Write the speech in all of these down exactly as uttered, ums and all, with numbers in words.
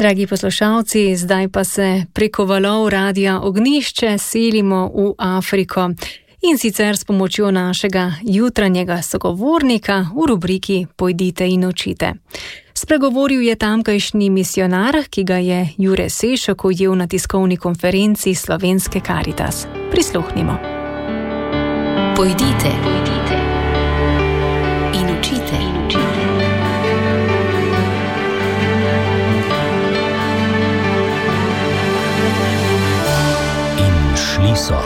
Dragi poslušalci, zdaj pa se preko valov Radia Ognjišče selimo v Afriko. In sicer s pomočjo našega jutranjega sogovornika v rubriki Pojdite in učite. Spregovoril je tamkajšnji misionar, ki ga je Jure Sešok ujel na tiskovni konferenci Slovenske Karitas. Prisluhnimo. Pojdite, pojdite in učite. In učite. In šli so.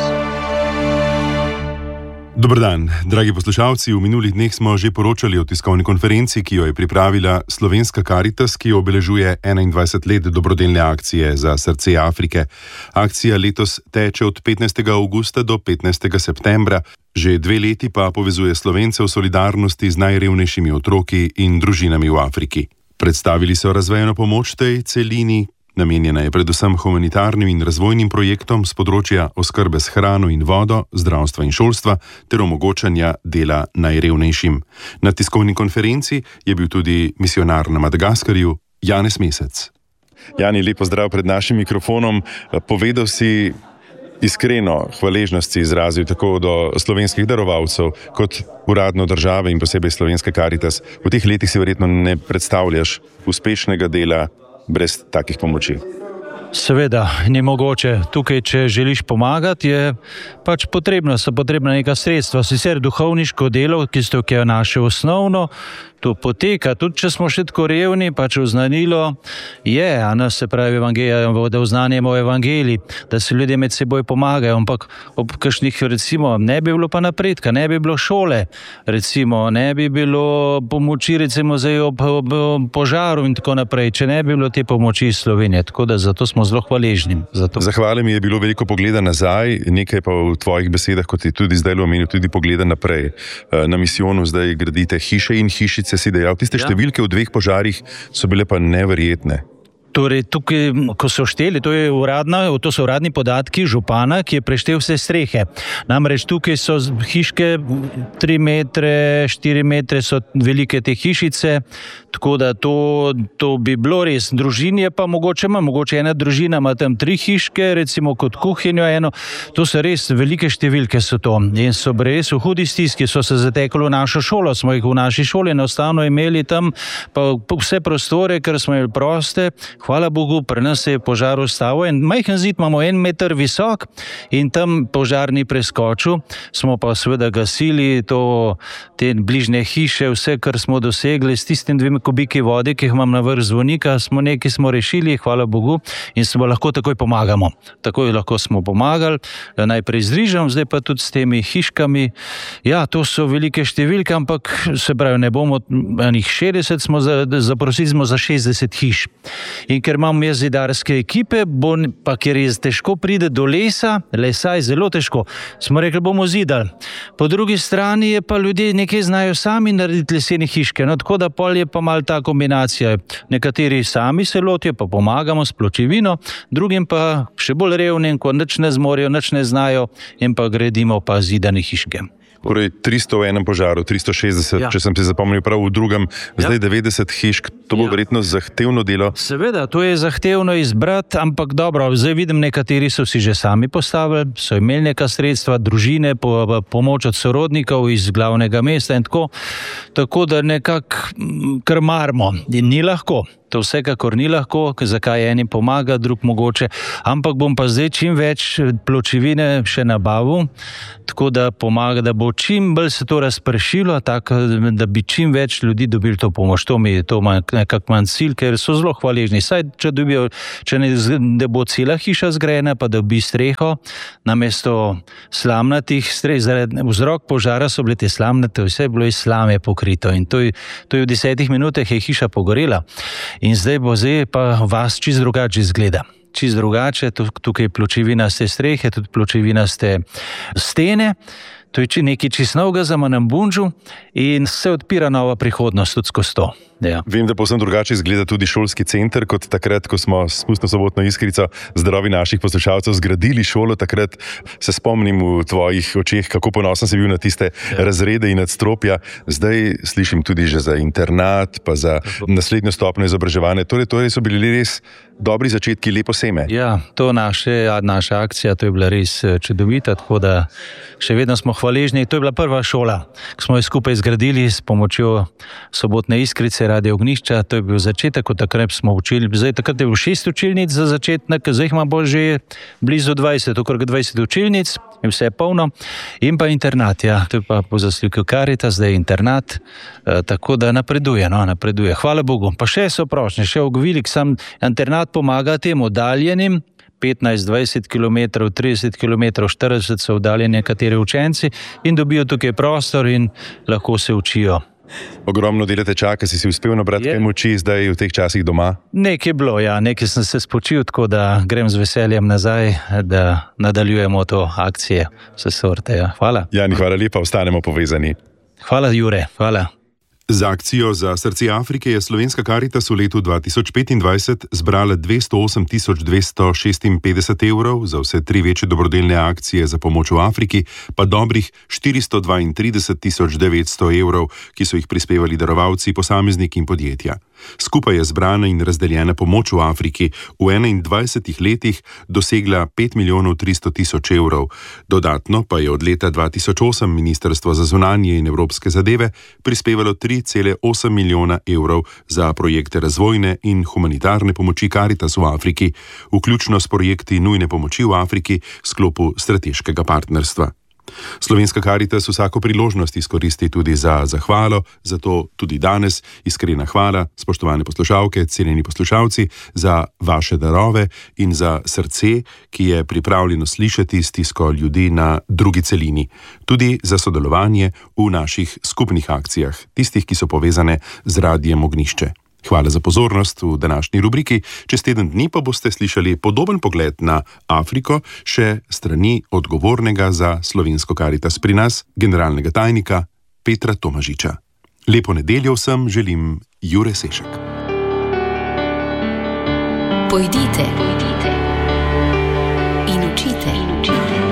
Dober dan, dragi poslušalci. V minulih dneh smo že poročali o tiskovni konferenci, ki jo je pripravila Slovenska Karitas, ki obeležuje enaindvajset let dobrodelne akcije za srce Afrike. Akcija letos teče od petnajstega avgusta do petnajstega septembra. Že dve leti pa povezuje Slovence v solidarnosti z najrevnejšimi otroki in družinami v Afriki. Predstavili so razvejeno pomoč tej celini. Namenjena je predvsem humanitarnim in razvojnim projektom z področja oskrbe s hrano in vodo, zdravstva in šolstva ter omogočanja dela najrevnejšim. Na tiskovni konferenci je bil tudi misionar na Madagaskarju Janez Mesec. Jani, lep pozdrav pred našim mikrofonom. Povedal si iskreno hvaležnost si izrazil tako do slovenskih darovalcev kot uradno države in posebej Slovenske Karitas. V teh letih si verjetno ne predstavljaš uspešnega dela brez takih pomoči. Seveda, ni mogoče. Tukaj, če želiš pomagati, je pač potrebno, so potrebna neka sredstva. Sicer duhovniško delo, ki je naše osnovno, to poteka. Tudi če smo še tako revni, pač oznanilo je, a ne se pravi evangelij, da oznanjamo evangelij, da se ljudje med seboj pomagajo, ampak ob kakšnih, recimo, ne bi bilo pa napredka, ne bi bilo šole, recimo, ne bi bilo pomoči, recimo, zdaj ob, ob, ob požaru in tako naprej, če ne bi bilo te pomoči iz Slovenije, tako da zato smo zelo hvaležni. Zahvale mi je bilo veliko pogleda nazaj, nekaj pa v tvojih besedah, kot je tudi zdaj omenil, tudi pogleda naprej. Na misijonu zdaj gradite hiše in hišice, si dejal. Tiste ja. Številke v dveh požarih so bile pa neverjetne. Torej, tukaj, ko so šteli, to, je uradna, to so uradni podatki župana, ki je preštel vse strehe. Namreč tukaj so hiške tri metre, štiri metre so velike te hišice, tako da to, to bi bilo res. Družin je pa mogoče ima, mogoče ena družina ima tam tri hiške, recimo kot kuhinjo eno. To so res velike številke so to. In so res v hudi stiski, so se zatekli v našo šolo, smo jih v naši šoli enostavno imeli tam pa vse prostore, ker smo imeli proste. Hvala Bogu, pri nas se je požar ustavil in majhen zid imamo en meter visok in tam požar ni preskočil. Smo pa seveda gasili to, te bližnje hiše, vse, kar smo dosegli s tistim dvemi kubiki vode, ki jih imam na vrh zvonika, smo nekaj smo rešili, hvala Bogu, in smo lahko takoj pomagamo. Takoj lahko smo pomagali, najprej z rižem, zdaj pa tudi s temi hiškami. Ja, to so velike številke, ampak se pravi, ne bomo enih šestdeset, smo za, zaprosili smo za šestdeset hiš. In ker imam jaz zidarske ekipe, bo, pa ker je težko pride do lesa, lesa je zelo težko, smo rekli, bomo zidali. Po drugi strani je pa ljudje nekaj znajo sami narediti lesene hiške, no tako da pol je pa malo ta kombinacija. Nekateri sami se lotijo, pa pomagamo s pločevino, drugim pa še bolj revnim, ko nič ne zmorejo, nič ne znajo in pa gradimo pa zidane hiške. Torej tristo v enem požaru, tristo šestdeset, ja. Če sem si zapomnil prav v drugem, zdaj ja. devetdeset hišk, to bo ja. Verjetno zahtevno delo. Seveda, to je zahtevno izbrati, ampak dobro, zdaj vidim, nekateri so si že sami postavili, so imeli neka sredstva, družine, po, pomoč od sorodnikov iz glavnega mesta in tako, tako da nekako krmarimo in ni lahko. To vsekakor ni lahko, zakaj eni pomaga, drug mogoče, ampak bom pa zdaj čim več pločevine še nabavil, tako da pomaga, da bo čim bolj se to razpršilo, tako da bi čim več ljudi dobili to pomoč. To mi je to nekak manj cilj, ker so zelo hvaležni. Saj, če dobijo, če ne, da bo cela hiša zgrajena, pa da dobi streho, namesto slamnatih streh, zaradi vzrok požara so bile te slamnate, vse je bilo iz slame pokrito in to je, to je v desetih minutah je hiša pogorela. In zdaj bo zdaj pa vas čist drugače izgleda. Čist drugače, tukaj pločevinaste strehe, tudi pločevinaste stene, to je nekaj čist novega za Manambundžu in se odpira nova prihodnost tudi skozi to. Ja. Vem, da povsem drugače izgleda tudi šolski center, kot takrat, ko smo s Pustno sobotno iskrico zdravi naših poslušalcev zgradili šolo. Takrat se spomnim v tvojih očeh, kako ponosen si bil na tiste ja. razrede in nadstropja. Zdaj slišim tudi že za internat, pa za naslednjo stopnjo izobraževanja. Torej, torej so bili res dobri začetki, lepo seme. Ja, to naše, naša akcija, to je bila res čudovita, tako da še vedno smo hvaležni. To je bila prva šola, ki smo jo skupaj zgradili s pomočjo Sobotne iskrice, Radio Ognjišča. To je bil začetek, od takrat smo učili. Zdaj, takrat je bilo šest učilnic za začetnek, zdaj ima bolj že blizu dvajset, okrog dvajset učilnic in vse je polno. In pa internat, ja, to je pa po zaslugi Karitas, zdaj je internat, e, tako da napreduje, no, napreduje. Hvala Bogu. Pa še so prošnje, še ogovilik, sam internat pomaga tem oddaljenim, petnajst, dvajset kilometrov, trideset kilometrov, štirideset so oddaljeni nekateri učenci in dobijo tukaj prostor in lahko se učijo. Ogromno delate čaka, si si uspel nabrati kaj moči zdaj v teh časih doma? Nekaj je bilo, ja, nekaj sem se spočil, tako da grem z veseljem nazaj, da nadaljujemo to akcije, vse sorte, ja. Hvala. Jani, hvala lepa, ostanemo povezani. Hvala, Jure, hvala. Z akcijo za srce Afrike je Slovenska Karitas v letu dva tisoč petindvajset zbrala dvesto osem tisoč dvesto šestinpetdeset evrov, za vse tri večje dobrodelne akcije za pomoč v Afriki pa dobrih štiristo dvaintrideset tisoč devetsto evrov, ki so jih prispevali darovalci, posamezniki in podjetja. Skupaj je zbrana in razdeljena pomoč v Afriki v enaindvajsetih letih dosegla pet milijonov tristo tisoč evrov. Dodatno pa je od leta dva tisoč osem Ministrstvo za zunanje in evropske zadeve prispevalo tri cele osem milijona evrov za projekte razvojne in humanitarne pomoči Karitas v Afriki, vključno s projekti nujne pomoči v Afriki v sklopu strateškega partnerstva. Slovenska Karitas vsako priložnost izkoristi tudi za zahvalo, zato tudi danes iskrena hvala, spoštovane poslušalke, cenjeni poslušalci, za vaše darove in za srce, ki je pripravljeno slišati stisko ljudi na drugi celini, tudi za sodelovanje v naših skupnih akcijah, tistih, ki so povezane z Radijem Ognjišče. Hvala za pozornost v današnji rubriki. Čez teden dni pa boste slišali podoben pogled na Afriko še strani odgovornega za Slovensko Karitas pri nas, generalnega tajnika Petra Tomažiča. Lepo nedeljo vsem želim, Jure Sešek. Pojdite, pojdite in učite, in učite.